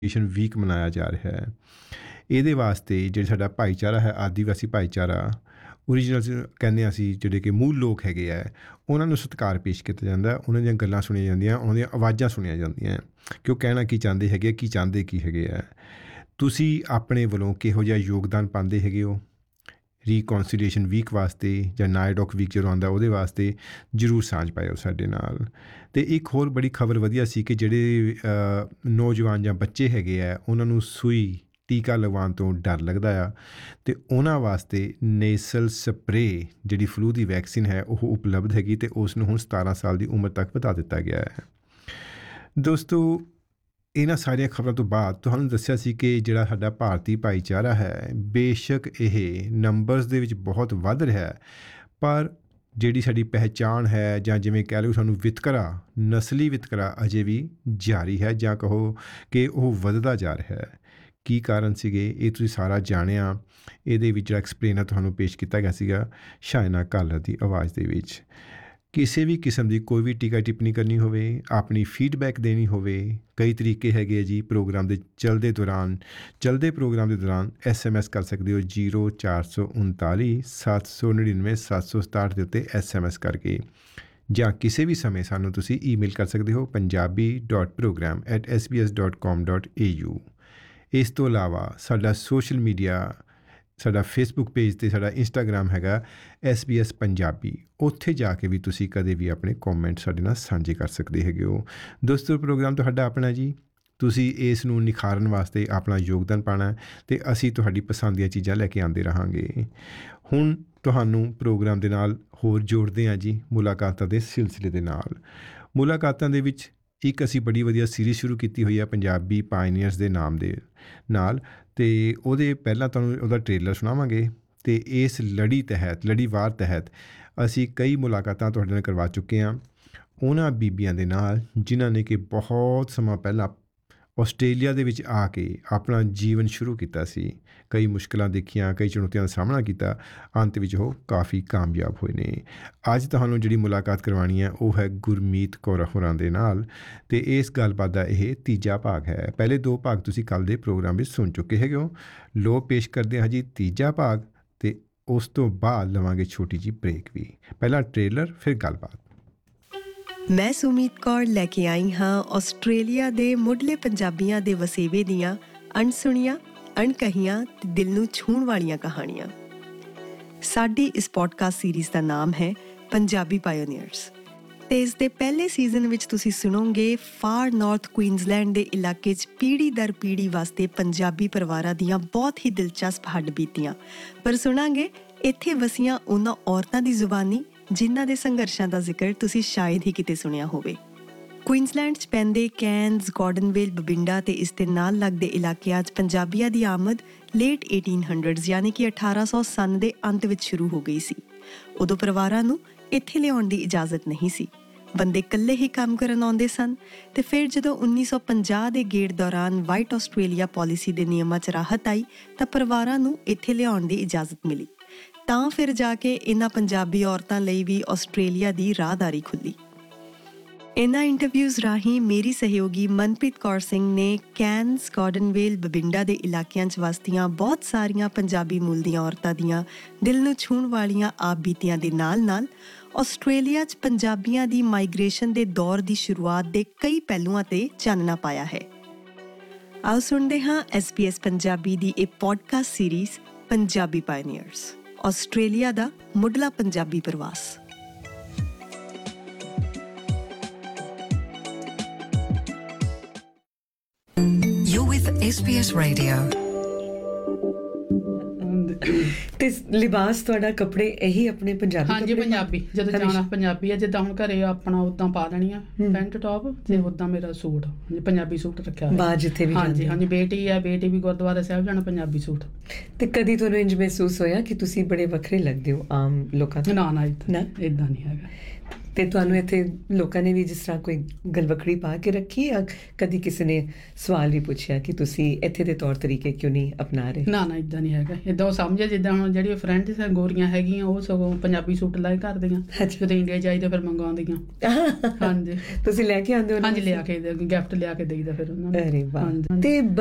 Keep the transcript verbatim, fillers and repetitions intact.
Week ਮਨਾਇਆ ਜਾ ਰਿਹਾ ਹੈ। ਇਹਦੇ ਵਾਸਤੇ ਜਿਹੜਾ ਸਾਡਾ ਭਾਈਚਾਰਾ ਹੈ, ਆਦੀਵਾਸੀ ਭਾਈਚਾਰਾ, ਓਰੀਜਨਲ ਕਹਿੰਦੇ ਅਸੀਂ ਜਿਹੜੇ ਕਿ ਮੂਲ ਲੋਕ ਹੈਗੇ ਆ, ਉਹਨਾਂ ਨੂੰ ਸਤਿਕਾਰ ਪੇਸ਼ ਕੀਤਾ ਜਾਂਦਾ, ਉਹਨਾਂ ਦੀਆਂ ਗੱਲਾਂ ਸੁਣੀਆਂ ਜਾਂਦੀਆਂ, ਉਹਨਾਂ ਦੀਆਂ ਆਵਾਜ਼ਾਂ ਸੁਣੀਆਂ ਜਾਂਦੀਆਂ ਕਿ ਉਹ ਕਹਿਣਾ ਕੀ ਚਾਹੁੰਦੇ ਹੈਗੇ, ਕੀ ਚਾਹੁੰਦੇ ਕੀ ਹੈਗੇ ਆ। ਤੁਸੀਂ ਆਪਣੇ ਵੱਲੋਂ ਕਿਹੋ ਜਿਹਾ ਯੋਗਦਾਨ ਪਾਉਂਦੇ ਹੈਗੇ ਹੋ ਰੀਕੌਂਸੀਲੀਏਸ਼ਨ ਵੀਕ ਵਾਸਤੇ ਜਾਂ ਨਾਇਡੋਕ ਵੀਕ ਜਦੋਂ ਆਉਂਦਾ ਉਹਦੇ ਵਾਸਤੇ ਜ਼ਰੂਰ ਸਾਂਝ ਪਾਇਓ ਸਾਡੇ ਨਾਲ। ਅਤੇ ਇੱਕ ਹੋਰ ਬੜੀ ਖਬਰ ਵਧੀਆ ਸੀ ਕਿ ਜਿਹੜੇ ਨੌਜਵਾਨ ਜਾਂ ਬੱਚੇ ਹੈਗੇ ਆ ਉਹਨਾਂ ਨੂੰ ਸੂਈ ਟੀਕਾ ਲਗਵਾਉਣ ਤੋਂ ਡਰ ਲੱਗਦਾ ਆ, ਅਤੇ ਉਹਨਾਂ ਵਾਸਤੇ ਨੇਸਲ ਸਪਰੇਅ ਜਿਹੜੀ ਫਲੂ ਦੀ ਵੈਕਸੀਨ ਹੈ ਉਹ ਉਪਲਬਧ ਹੈਗੀ, ਅਤੇ ਉਸ ਨੂੰ ਹੁਣ ਸਤਾਰਾਂ ਸਾਲ ਦੀ ਉਮਰ ਤੱਕ ਵਧਾ ਦਿੱਤਾ ਗਿਆ ਹੈ। ਦੋਸਤੋ, ਇਹਨਾਂ ਸਾਰੀਆਂ ਖਬਰਾਂ ਤੋਂ ਬਾਅਦ ਤੁਹਾਨੂੰ ਦੱਸਿਆ ਸੀ ਕਿ ਜਿਹੜਾ ਸਾਡਾ ਭਾਰਤੀ ਭਾਈਚਾਰਾ ਹੈ, ਬੇਸ਼ੱਕ ਇਹ ਨੰਬਰਸ ਦੇ ਵਿੱਚ ਬਹੁਤ ਵੱਧ ਰਿਹਾ, ਪਰ ਜਿਹੜੀ ਸਾਡੀ ਪਹਿਚਾਣ ਹੈ ਜਾਂ ਜਿਵੇਂ ਕਹਿ ਲਓ ਸਾਨੂੰ ਵਿਤਕਰਾ, ਨਸਲੀ ਵਿਤਕਰਾ ਅਜੇ ਵੀ ਜਾਰੀ ਹੈ, ਜਾਂ ਕਹੋ ਕਿ ਉਹ ਵੱਧਦਾ ਜਾ ਰਿਹਾ ਹੈ। ਕੀ ਕਾਰਨ ਸੀਗੇ ਇਹ ਤੁਸੀਂ ਸਾਰਾ ਜਾਣਿਆ। ਇਹਦੇ ਵਿੱਚ ਜਿਹੜਾ ਐਕਸਪਲੇਨਰ ਤੁਹਾਨੂੰ ਪੇਸ਼ ਕੀਤਾ ਗਿਆ ਸੀਗਾ ਸ਼ਾਇਨਾ ਕਾਲਰ ਦੀ ਆਵਾਜ਼ ਦੇ ਵਿੱਚ। ਕਿਸੇ ਵੀ ਕਿਸਮ ਦੀ ਕੋਈ ਵੀ ਟੀਕਾ ਟਿੱਪਣੀ ਕਰਨੀ ਹੋਵੇ, ਆਪਣੀ ਫੀਡਬੈਕ ਦੇਣੀ ਹੋਵੇ, ਕਈ ਤਰੀਕੇ ਹੈਗੇ ਆ ਜੀ। ਪ੍ਰੋਗਰਾਮ ਦੇ ਚਲਦੇ ਦੌਰਾਨ ਚਲਦੇ ਪ੍ਰੋਗਰਾਮ ਦੇ ਦੌਰਾਨ ਐਸ ਐਮ ਐਸ ਕਰ ਸਕਦੇ ਹੋ ਜੀਰੋ ਚਾਰ ਸੌ ਉਨਤਾਲੀ ਸੱਤ ਸੌ ਨੜਿਨਵੇਂ ਸੱਤ ਸੌ ਸਤਾਹਠ ਦੇ ਉੱਤੇ ਐਸ ਐਮ ਐਸ ਕਰਕੇ, ਜਾਂ ਕਿਸੇ ਵੀ ਸਮੇਂ ਸਾਨੂੰ ਤੁਸੀਂ ਈਮੇਲ ਕਰ ਸਕਦੇ ਹੋ Punjabi dot programme at S B S dot ਕਾਮ ਡੋਟ ਏ ਯੂ। ਇਸ ਤੋਂ ਇਲਾਵਾ ਸਾਡਾ ਸੋਸ਼ਲ ਮੀਡੀਆ, ਸਾਡਾ ਫੇਸਬੁੱਕ ਪੇਜ ਅਤੇ ਸਾਡਾ ਇੰਸਟਾਗ੍ਰਾਮ ਹੈਗਾ ਐਸ ਬੀ ਐਸ ਪੰਜਾਬੀ, ਉੱਥੇ ਜਾ ਕੇ ਵੀ ਤੁਸੀਂ ਕਦੇ ਵੀ ਆਪਣੇ ਕੌਮੈਂਟ ਸਾਡੇ ਨਾਲ ਸਾਂਝੇ ਕਰ ਸਕਦੇ ਹੈਗੇ ਹੋ। ਦੋਸਤੋ, ਪ੍ਰੋਗਰਾਮ ਤੁਹਾਡਾ ਆਪਣਾ ਜੀ, ਤੁਸੀਂ ਇਸ ਨੂੰ ਨਿਖਾਰਨ ਵਾਸਤੇ ਆਪਣਾ ਯੋਗਦਾਨ ਪਾਉਣਾ, ਅਤੇ ਅਸੀਂ ਤੁਹਾਡੀ ਪਸੰਦ ਦੀਆਂ ਚੀਜ਼ਾਂ ਲੈ ਕੇ ਆਉਂਦੇ ਰਹਾਂਗੇ। ਹੁਣ ਤੁਹਾਨੂੰ ਪ੍ਰੋਗਰਾਮ ਦੇ ਨਾਲ ਹੋਰ ਜੋੜਦੇ ਹਾਂ ਜੀ ਮੁਲਾਕਾਤਾਂ ਦੇ ਸਿਲਸਿਲੇ ਦੇ ਨਾਲ। ਮੁਲਾਕਾਤਾਂ ਦੇ ਵਿੱਚ ਇੱਕ ਅਸੀਂ ਬੜੀ ਵਧੀਆ ਸੀਰੀਜ਼ ਸ਼ੁਰੂ ਕੀਤੀ ਹੋਈ ਹੈ ਪੰਜਾਬੀ ਪਾਇਨੀਅਰਸ ਦੇ ਨਾਮ ਦੇ ਨਾਲ, ਅਤੇ ਉਹਦੇ ਪਹਿਲਾਂ ਤੁਹਾਨੂੰ ਉਹਦਾ ਟ੍ਰੇਲਰ ਸੁਣਾਵਾਂਗੇ। ਅਤੇ ਇਸ ਲੜੀ ਤਹਿਤ ਲੜੀਵਾਰ ਤਹਿਤ ਅਸੀਂ ਕਈ ਮੁਲਾਕਾਤਾਂ ਤੁਹਾਡੇ ਨਾਲ ਕਰਵਾ ਚੁੱਕੇ ਹਾਂ ਉਹਨਾਂ ਬੀਬੀਆਂ ਦੇ ਨਾਲ ਜਿਨ੍ਹਾਂ ਨੇ ਕਿ ਬਹੁਤ ਸਮਾਂ ਪਹਿਲਾਂ ਆਸਟ੍ਰੇਲੀਆ ਦੇ ਵਿੱਚ ਆ ਕੇ ਆਪਣਾ ਜੀਵਨ ਸ਼ੁਰੂ ਕੀਤਾ ਸੀ। ਕਈ ਮੁਸ਼ਕਿਲਾਂ ਦੇਖੀਆਂ, ਕਈ ਚੁਣੌਤੀਆਂ ਦਾ ਸਾਹਮਣਾ ਕੀਤਾ, ਅੰਤ ਵਿੱਚ ਉਹ ਕਾਫੀ ਕਾਮਯਾਬ ਹੋਏ ਨੇ। ਅੱਜ ਤੁਹਾਨੂੰ ਜਿਹੜੀ ਮੁਲਾਕਾਤ ਕਰਵਾਉਣੀ ਹੈ ਉਹ ਹੈ ਗੁਰਮੀਤ ਕੌਰ ਹੋਰਾਂ ਦੇ ਨਾਲ, ਅਤੇ ਇਸ ਗੱਲਬਾਤ ਦਾ ਇਹ ਤੀਜਾ ਭਾਗ ਹੈ। ਪਹਿਲੇ ਦੋ ਭਾਗ ਤੁਸੀਂ ਕੱਲ੍ਹ ਦੇ ਪ੍ਰੋਗਰਾਮ ਵਿੱਚ ਸੁਣ ਚੁੱਕੇ ਹੈਗੇ ਹੋ। ਲੋ ਪੇਸ਼ ਕਰਦੇ ਹਾਂ ਜੀ ਤੀਜਾ ਭਾਗ, ਅਤੇ ਉਸ ਤੋਂ ਬਾਅਦ ਲਵਾਂਗੇ ਛੋਟੀ ਜਿਹੀ ਬ੍ਰੇਕ ਵੀ। ਪਹਿਲਾਂ ਟ੍ਰੇਲਰ, ਫਿਰ ਗੱਲਬਾਤ। ਮੈਂ ਸੁਮੀਤ ਕੌਰ ਲੈ ਕੇ ਆਈ ਹਾਂ ਆਸਟ੍ਰੇਲੀਆ ਦੇ ਮੁੱਢਲੇ ਪੰਜਾਬੀਆਂ ਦੇ ਵਸੇਵੇ ਦੀਆਂ ਅਣਸੁਣੀਆਂ, ਅਣਕਹੀਆਂ ਤੇ ਦਿਲ ਨੂੰ ਛੂਹਣ ਵਾਲੀਆਂ ਕਹਾਣੀਆਂ। ਸਾਡੀ ਇਸ ਪੋਡਕਾਸਟ ਸੀਰੀਜ਼ ਦਾ ਨਾਮ ਹੈ ਪੰਜਾਬੀ ਪਾਇਓਨੀਅਰਸ, ਅਤੇ ਇਸ ਦੇ ਪਹਿਲੇ ਸੀਜ਼ਨ ਵਿੱਚ ਤੁਸੀਂ ਸੁਣੋਗੇ ਫਾਰ ਨਾਰਥ ਕੁਈਨਜ਼ਲੈਂਡ ਦੇ ਇਲਾਕੇ 'ਚ ਪੀੜ੍ਹੀ ਦਰ ਪੀੜ੍ਹੀ ਵਾਸਤੇ ਪੰਜਾਬੀ ਪਰਿਵਾਰਾਂ ਦੀਆਂ ਬਹੁਤ ਹੀ ਦਿਲਚਸਪ ਹੱਡਬੀਤੀਆਂ, ਪਰ ਸੁਣਾਂਗੇ ਇੱਥੇ ਵਸੀਆਂ ਉਹਨਾਂ ਔਰਤਾਂ ਦੀ ਜ਼ੁਬਾਨੀ ਜਿਨ੍ਹਾਂ ਦੇ ਸੰਘਰਸ਼ਾਂ ਦਾ ਜ਼ਿਕਰ ਤੁਸੀਂ ਸ਼ਾਇਦ ਹੀ ਕਿਤੇ ਸੁਣਿਆ ਹੋਵੇ। ਕੁਈਨਜ਼ਲੈਂਡ 'ਚ ਪੈਂਦੇ ਕੈਨਜ਼, ਗਾਰਡਨਵੇਲ, ਬਬਿੰਡਾ ਅਤੇ ਇਸ ਦੇ ਨਾਲ ਲੱਗਦੇ ਇਲਾਕਿਆਂ 'ਚ ਪੰਜਾਬੀਆਂ ਦੀ ਆਮਦ ਲੇਟ ਏਟੀਨ ਹੰਡਰਡਸ ਯਾਨੀ ਕਿ ਅਠਾਰਾਂ ਸੌ ਸੰਨ ਦੇ ਅੰਤ ਵਿੱਚ ਸ਼ੁਰੂ ਹੋ ਗਈ ਸੀ। ਉਦੋਂ ਪਰਿਵਾਰਾਂ ਨੂੰ ਇੱਥੇ ਲਿਆਉਣ ਦੀ ਇਜਾਜ਼ਤ ਨਹੀਂ ਸੀ, ਬੰਦੇ ਇਕੱਲੇ ਹੀ ਕੰਮ ਕਰਨ ਆਉਂਦੇ ਸਨ। ਅਤੇ ਫਿਰ ਜਦੋਂ ਉੱਨੀ ਸੌ ਪੰਜਾਹ ਦੇ ਗੇੜ ਦੌਰਾਨ ਵਾਈਟ ਆਸਟ੍ਰੇਲੀਆ ਪੋਲਿਸੀ ਦੇ ਨਿਯਮਾਂ 'ਚ ਰਾਹਤ ਆਈ ਤਾਂ ਪਰਿਵਾਰਾਂ ਨੂੰ ਇੱਥੇ ਲਿਆਉਣ ਦੀ ਇਜਾਜ਼ਤ ਮਿਲੀ। ਤਾਂ ਫਿਰ ਜਾ ਕੇ ਇਹਨਾਂ ਪੰਜਾਬੀ ਔਰਤਾਂ ਲਈ ਵੀ ਆਸਟ੍ਰੇਲੀਆ ਦੀ ਰਾਹਦਾਰੀ ਖੁੱਲ੍ਹੀ। ਇਹਨਾਂ ਇੰਟਰਵਿਊਜ਼ ਰਾਹੀਂ ਮੇਰੀ ਸਹਿਯੋਗੀ ਮਨਪ੍ਰੀਤ ਕੌਰ ਸਿੰਘ ਨੇ ਕੈਨਜ਼, ਗਾਰਡਨਵੇਲ, ਬਬਿੰਡਾ ਦੇ ਇਲਾਕਿਆਂ 'ਚ ਵਸਦੀਆਂ ਬਹੁਤ ਸਾਰੀਆਂ ਪੰਜਾਬੀ ਮੂਲ ਦੀਆਂ ਔਰਤਾਂ ਦੀਆਂ ਦਿਲ ਨੂੰ ਛੂਹਣ ਵਾਲੀਆਂ ਆਪ ਬੀਤੀਆਂ ਦੇ ਨਾਲ ਨਾਲ ਆਸਟ੍ਰੇਲੀਆ 'ਚ ਪੰਜਾਬੀਆਂ ਦੀ ਮਾਈਗ੍ਰੇਸ਼ਨ ਦੇ ਦੌਰ ਦੀ ਸ਼ੁਰੂਆਤ ਦੇ ਕਈ ਪਹਿਲੂਆਂ 'ਤੇ ਚਾਨਣਾ ਪਾਇਆ ਹੈ। ਆਓ ਸੁਣਦੇ ਹਾਂ ਐਸ ਬੀ ਐਸ ਪੰਜਾਬੀ ਦੀ ਇਹ ਪੋਡਕਾਸਟ ਸੀਰੀਜ਼ ਪੰਜਾਬੀ ਪਾਇਨੀਅਰਸ, ਆਸਟ੍ਰੇਲੀਆ ਦਾ ਮੁੱਢਲਾ ਪੰਜਾਬੀ ਪ੍ਰਵਾਸ। You're with S B S Radio. ਤੇ ਲਿਬਾਸ ਤੁਹਾਡਾ ਕੱਪੜੇ ਇਹੀ ਆਪਣੇ ਪੰਜਾਬੀ? ਹਾਂਜੀ, ਪੰਜਾਬੀ। ਜਦੋਂ ਜਾਣਾ ਪੰਜਾਬੀ ਆ, ਜਿੱਦਾਂ ਹੁਣ ਘਰੇ ਆਪਣਾ ਉਦਾਂ ਪਾ ਦੇਣੀ ਆ ਪੈਂਟ ਟੌਪ, ਤੇ ਉਦਾਂ ਮੇਰਾ ਸੂਟ ਪੰਜਾਬੀ ਸੂਟ ਰੱਖਿਆ ਬਾਹਰ ਜਿੱਥੇ ਵੀ। ਹਾਂਜੀ ਹਾਂਜੀ, ਬੇਟੀ ਆ, ਬੇਟੀ ਵੀ ਗੁਰਦੁਆਰਾ ਸਾਹਿਬ ਜਾਣਾ ਪੰਜਾਬੀ ਸੂਟ। ਤੇ ਕਦੀ ਤੁਹਾਨੂੰ ਇੰਝ ਮਹਿਸੂਸ ਹੋਇਆ ਕਿ ਤੁਸੀਂ ਬੜੇ ਵੱਖਰੇ ਲੱਗਦੇ ਹੋ ਆਮ ਲੋਕਾਂ ਤੋਂ? ਨਾ ਨਾ, ਏਦਾਂ ਏਦਾਂ ਨਹੀਂ ਹੈਗਾ। ਤੇ ਤੁਹਾਨੂੰ ਇੱਥੇ ਲੋਕਾਂ ਨੇ ਵੀ ਜਿਸ ਤਰ੍ਹਾਂ ਕੋਈ ਗਲਵਕੜੀ ਪਾ ਕੇ ਰੱਖੀ, ਜਾਂ ਕਦੀ ਕਿਸੇ ਨੇ ਸਵਾਲ ਵੀ ਪੁੱਛਿਆ ਕਿ ਤੁਸੀਂ ਇੱਥੇ ਦੇ ਤੌਰ ਤਰੀਕੇ ਕਿਉਂ ਨਹੀਂ ਅਪਣਾ ਰਹੇ? ਨਾ ਨਾ ਇਦਾਂ ਨਹੀਂ ਹੈਗਾ, ਇਦਾਂ ਉਹ ਸਮਝਿਆ ਜਿੱਦਾਂ ਹੁਣ ਜਿਹੜੀ ਫਰੈਂਡਸ ਗੋਰੀਆਂ ਹੈਗੀਆਂ ਉਹ ਸਗੋਂ ਪੰਜਾਬੀ ਸੂਟ ਲਾਏ ਕਰਦੀਆਂ, ਜਦੋਂ ਇੰਡੀਆ ਜਾਈਦਾ ਫਿਰ ਮੰਗਵਾਉਂਦੀਆਂ। ਹਾਂਜੀ ਤੁਸੀਂ ਲੈ ਕੇ ਆਉਂਦੇ ਹੋ? ਹਾਂਜੀ ਲਿਆ ਕੇ ਗਿਫਟ ਲਿਆ ਕੇ ਦੇਈਦਾ ਫਿਰ ਉਹਨਾਂ ਨੂੰ। ਅਰੇ ਵਾਹ। ਹਾਂਜੀ। ਤੇ